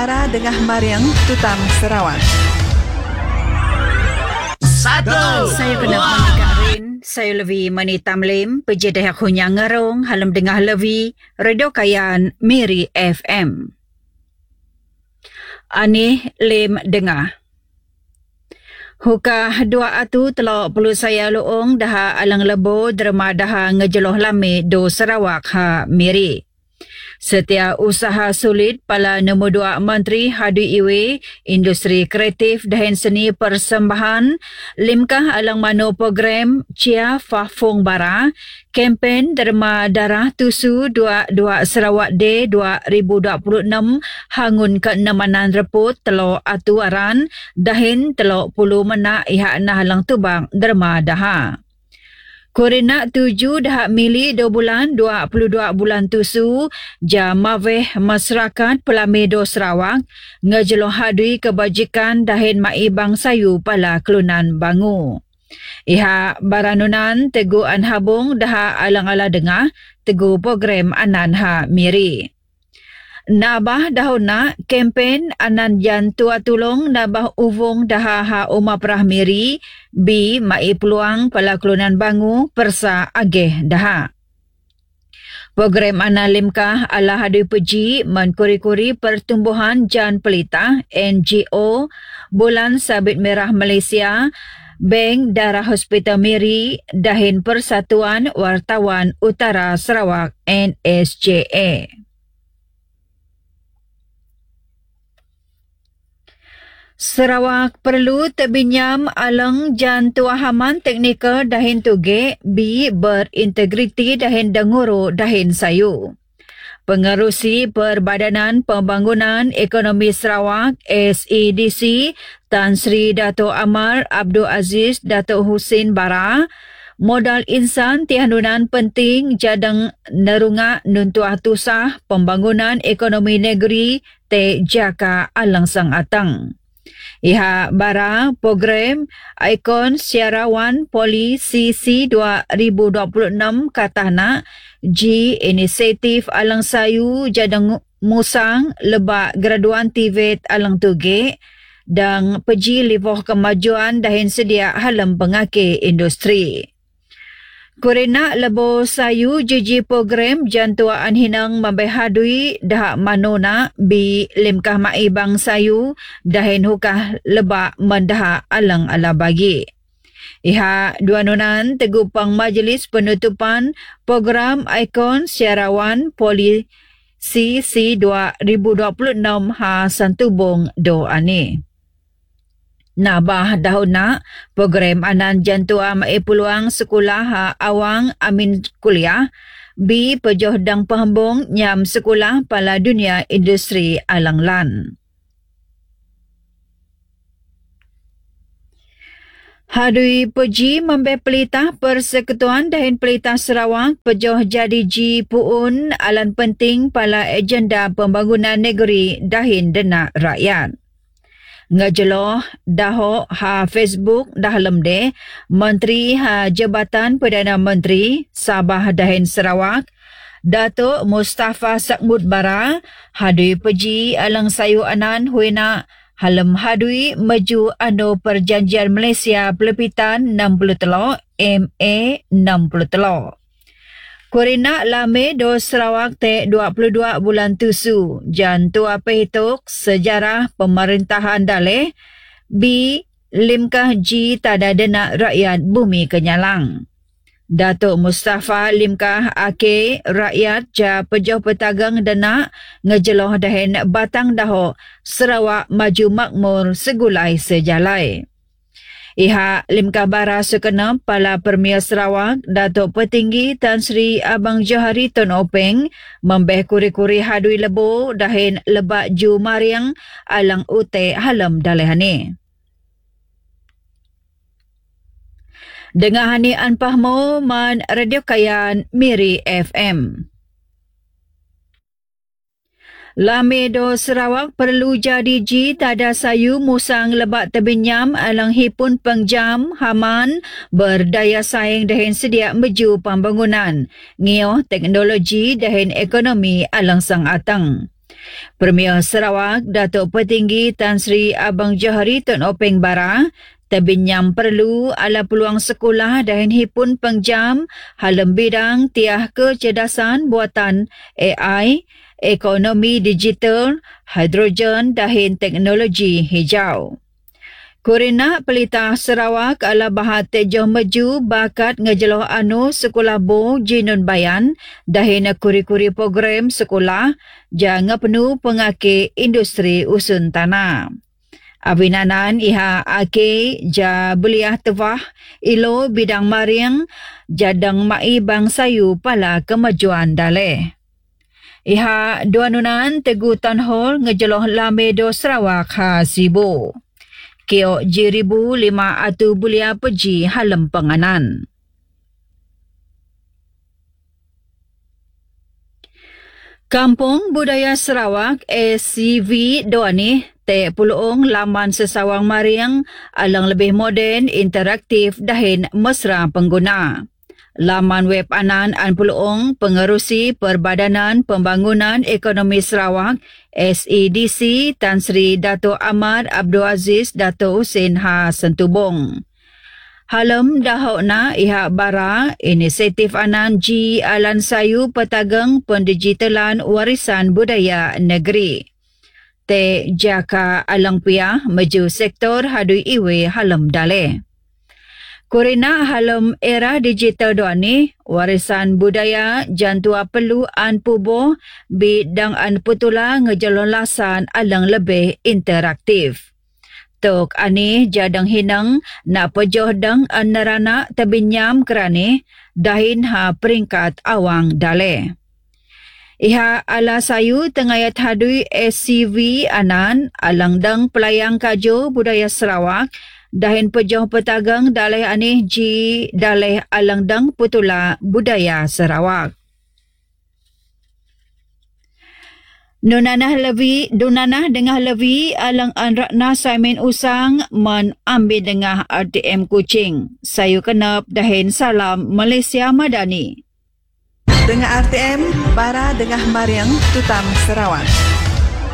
Ara Dengah Mariang Tutang Sarawak. Saya kena menikarin. Saya Levi Mani Tamlim, pejadah Hunyang Ngarong, halam dengah Levi, Radio Kayan Miri FM. Ani lem dengah. Hukah dua atu telok perlu saya luong dah alang lebo derma dah ngejeloh lame do Sarawak ha Miri. Setiap usaha sulit pala nombor 2 Menteri Hadi Iwe Industri Kreatif dan Seni Persembahan limkah alang mano program Cia Fafung Bara kempen derma darah tusu 22 Sarawak Day 2026 hangun ke-6 reput telok atuaran dahin telok puluh menak ihak nah halang tubang derma daha. Korena 7 dah mili 2 bulan 22 bulan tusu jamaveh masyarakat Pelamedo Sarawak ngejeloh hadui kebajikan dahin maibang sayu pala kelunan bangu. Iha baranunan tegu an habung dah alang-ala dengah tegu program anan ha miri. Nabah dahuna kempen anan jan tua tulong nabah uvung dah ha Umar Perah Miri bi mai peluang pala kelunan bangu persa ageh dah. Program anan limkah ala hadui peji menkuri-kuri pertumbuhan jan pelita NGO Bulan Sabit Merah Malaysia Bank Darah Hospital Miri dahin Persatuan Wartawan Utara Sarawak NSJA. Sarawak perlu terbinyam alang jan tuahaman teknikal dahin tuge bi berintegriti dahin denguru dahin sayu. Pengerusi Perbadanan Pembangunan Ekonomi Sarawak SEDC Tan Sri Dato' Amar Abdul Aziz Dato' Husin Bara modal insan tihanunan penting jadang nerunga nuntuah tusah pembangunan ekonomi negeri te jaka alang sang atang. Iha bara program Ikon Siarawan Poli CC 2026 katana G inisiatif alang sayu jadang musang lebak graduan TVET alang tuge dan peji livoh kemajuan dahin sedia halam pengake industri. Korena lebo sayu juji program jantuaan hinang mambehadui dah manona bi limkah maibang sayu dahin hukah lebak mendah alang ala bagi. Iha dua nunan tegupang majlis penutupan program Ikon Siarawan Poli CC 2026 ha santubong do ani. Nabah dahuna program anan jantua mai peluang sekolah ha awang amin kuliah bi pejoh dang pahambung nyam sekolah pala dunia industri alanglan. Hadui peji membe pelitah Persekutuan dahin Pelitah Sarawak pejoh jadi ji puun alan penting pala agenda pembangunan negeri dahin denak rakyat. Ngejeloh daho ha Facebook dah lemde Menteri ha Jabatan Perdana Menteri Sabah dahin Sarawak Dato' Mustafa Sakmud Bara hadui peji alang sayu anan huina halam hadui maju anu Perjanjian Malaysia Pelepitan 63 MA 63. Korina lame do Sarawak te 22 bulan tusu jan tua pehituk sejarah pemerintahan daleh bi limkah ji tada denak rakyat bumi kenyalang. Datuk Mustafa limkah ake rakyat ja pejoh petagang denak ngejeloh dahin batang daho Sarawak maju makmur segulai sejalai. Iha limkah bara sekenam pala Premier Sarawak Datuk Petinggi Tan Sri Abang Johari Tun Openg membeh kuri-kuri hadui lebo dahin lebak ju mariang alang ute halam dalehani. Dengahani anpahmo man Radio Kayan Miri FM. Lamedo Sarawak perlu jadi ji tada sayu musang lebak terbinyam alang hipun pengjam haman berdaya saing dahin sedia meju pembangunan ngioh teknologi dahin ekonomi alang sang atang. Premier Sarawak Datuk Petinggi Tan Sri Abang Johari Tun Openg Bara tabinyam perlu ala peluang sekolah dahin hipun pengjam halam bidang tiah kecerdasan buatan AI, ekonomi digital, hidrogen dahin teknologi hijau. Kurina Pelita Sarawak ala bahat tejoh maju bakat ngejeloh anu sekolah bo jinun bayan dahin kuri-kuri program sekolah jangan penuh pengake industri usun tanah. Abinanan iha ake ja beliah tewah ilo bidang mariang jadang mai bang sayu pala kemajuan daleh. Iha duanunan tegu town hall ngejeloh lamedo Sarawak ha sibo. Kio jiribu 500 bulia peji halam penganan. Kampung Budaya Sarawak SCV Doani te puluong laman sesawang mariang alang lebih moden, interaktif dahin mesra pengguna. Laman web anan an puluong pengerusi Perbadanan Pembangunan Ekonomi Sarawak SEDC Tan Sri Dato' Ahmad Abdul Aziz Dato' Husin Ha Sentubong. Halam dahokna ihak bara inisiatif anan G Alan Sayu Petageng Pendigitalan Warisan Budaya Negeri. Te jaka alang pia maju sektor hadui iwe halam dale. Kurina halam era digital doani, warisan budaya jantua perlu an pubo bidang an putula ngejalon lasan alang lebih interaktif. Tok ani jadang hinang na pejoh dang an narana tabinyam kerani dahin ha peringkat awang dale. Iha ala sayu tengayat hadui SCV anan alang dang pelayang kajo budaya Sarawak dahin pejoh petagang daleh anih ji daleh alang dang putula budaya Sarawak. Dunanah dengah levi alang anrakna Simon Usang man ambil dengah RTM Kuching. Sayu kenap dahin salam Malaysia Madani. Dengan RTM, Bara Dengah Mariang Tutam Sarawak.